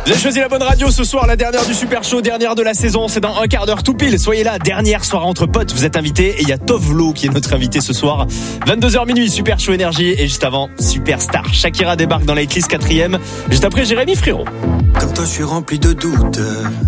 Vous avez choisi la bonne radio ce soir, la dernière du Super Show, dernière de la saison. C'est dans un quart d'heure tout pile. Soyez là, dernière soirée entre potes. Vous êtes invités et il y a Tovlo qui est notre invité ce soir. 22h minuit, Super Show Énergie. Et juste avant, Superstar. Shakira débarque dans la hitlist 4e. Juste après, Jérémy Frérot. Comme toi, je suis rempli de doutes.